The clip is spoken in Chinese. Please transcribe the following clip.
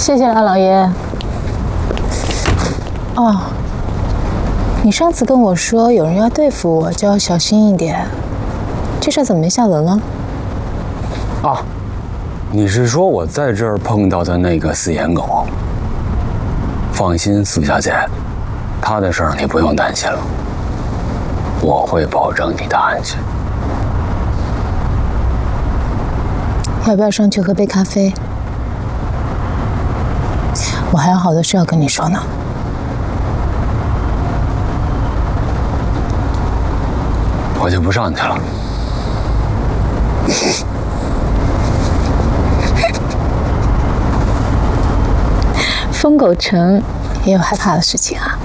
谢谢了，老爷。哦，你上次跟我说有人要对付我，就要小心一点。这事怎么没下文了？ 啊，你是说我在这儿碰到的那个四眼狗？放心，苏小姐，他的事儿你不用担心了，我会保证你的安全。 要不要上去喝杯咖啡？我还有好多事要跟你说呢。 我就不上去了。 疯狗城也有害怕的事情啊。